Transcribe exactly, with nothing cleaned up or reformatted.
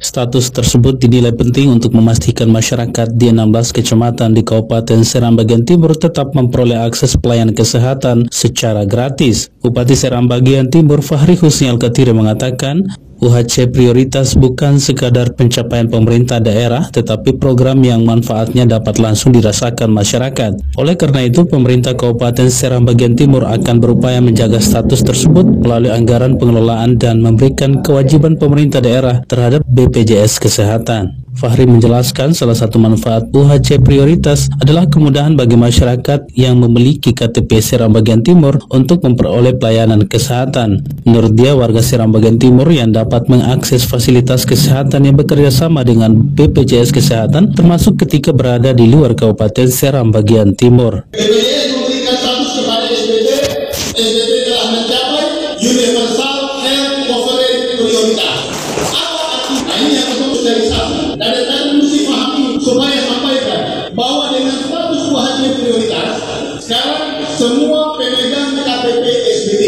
Status tersebut dinilai penting untuk memastikan masyarakat di enam belas kecamatan di Kabupaten Seram bagian Timur tetap memperoleh akses pelayanan kesehatan secara gratis. Bupati Seram bagian Timur Fahri Husni Al-Katiri mengatakan, U H C prioritas bukan sekadar pencapaian pemerintah daerah, tetapi program yang manfaatnya dapat langsung dirasakan masyarakat. Oleh karena itu, pemerintah Kabupaten Seram bagian Timur akan berupaya menjaga status tersebut melalui anggaran pengelolaan dan memberikan kewajiban pemerintah daerah terhadap B P J S Kesehatan. Fahri menjelaskan salah satu manfaat U H C prioritas adalah kemudahan bagi masyarakat yang memiliki K T P Seram bagian Timur untuk memperoleh pelayanan kesehatan. Menurut dia, warga Seram bagian Timur yang dapat mengakses fasilitas kesehatan yang bekerja sama dengan B P J S Kesehatan termasuk ketika berada di luar Kabupaten Seram bagian Timur. B P J S memberikan status kepada S B T, S B T telah mencapai Universal Health Coverage Prioritas. Apa artinya? Ini yang disebut sosialisasi. Dan kita mesti pahami supaya sampaikan bahwa dengan status U H C prioritas, sekarang semua